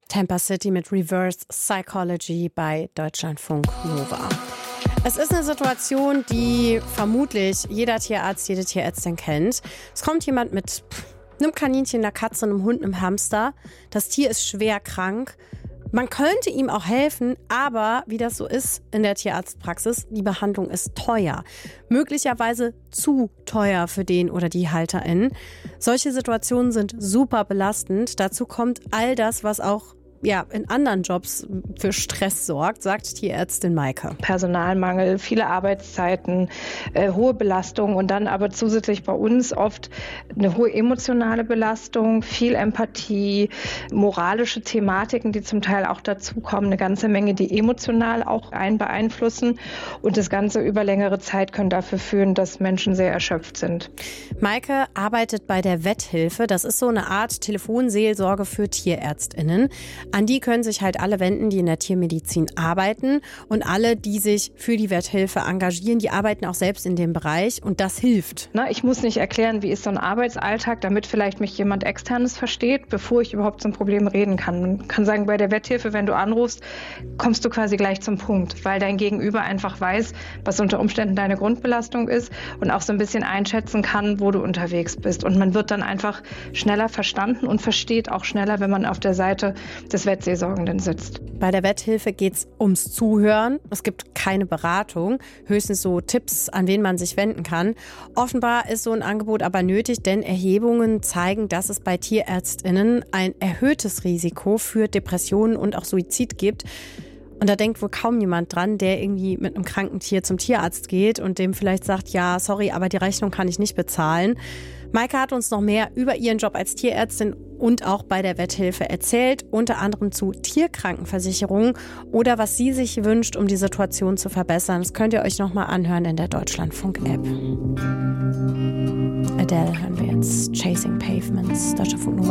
Tampa City mit Reverse Psychology bei Deutschlandfunk Nova. Es ist eine Situation, die vermutlich jeder Tierarzt, jede Tierärztin kennt. Es kommt jemand mit einem Kaninchen, einer Katze, einem Hund, einem Hamster. Das Tier ist schwer krank. Man könnte ihm auch helfen, aber wie das so ist in der Tierarztpraxis, die Behandlung ist teuer. Möglicherweise zu teuer für den oder die HalterInnen. Solche Situationen sind super belastend. Dazu kommt all das, was auch in anderen Jobs für Stress sorgt, sagt Tierärztin Maike. Personalmangel, viele Arbeitszeiten, hohe Belastung und dann aber zusätzlich bei uns oft eine hohe emotionale Belastung, viel Empathie, moralische Thematiken, die zum Teil auch dazukommen, eine ganze Menge, die emotional auch einen beeinflussen und das Ganze über längere Zeit können dafür führen, dass Menschen sehr erschöpft sind. Maike arbeitet bei der Vetthilfe. Das ist so eine Art Telefonseelsorge für TierärztInnen. An die können sich halt alle wenden, die in der Tiermedizin arbeiten. Und alle, die sich für die Vetthilfe engagieren, die arbeiten auch selbst in dem Bereich. Und das hilft. Ich muss nicht erklären, wie ist so ein Arbeitsalltag, damit vielleicht mich jemand Externes versteht, bevor ich überhaupt zum Problem reden kann. Man kann sagen, bei der Vetthilfe, wenn du anrufst, kommst du quasi gleich zum Punkt, weil dein Gegenüber einfach weiß, was unter Umständen deine Grundbelastung ist und auch so ein bisschen einschätzen kann, wo du unterwegs bist. Und man wird dann einfach schneller verstanden und versteht auch schneller, wenn man auf der Seite des Vettseelsorgenden sitzt. Bei der Vetthilfe geht es ums Zuhören. Es gibt keine Beratung, höchstens so Tipps, an wen man sich wenden kann. Offenbar ist so ein Angebot aber nötig, denn Erhebungen zeigen, dass es bei TierärztInnen ein erhöhtes Risiko für Depressionen und auch Suizid gibt. Und da denkt wohl kaum jemand dran, der irgendwie mit einem kranken Tier zum Tierarzt geht und dem vielleicht sagt, ja, sorry, aber die Rechnung kann ich nicht bezahlen. Maike hat uns noch mehr über ihren Job als Tierärztin und auch bei der Vetthilfe erzählt, unter anderem zu Tierkrankenversicherungen oder was sie sich wünscht, um die Situation zu verbessern. Das könnt ihr euch nochmal anhören in der Deutschlandfunk-App. Adele hören wir jetzt. Chasing Pavements, Deutschlandfunk Nova.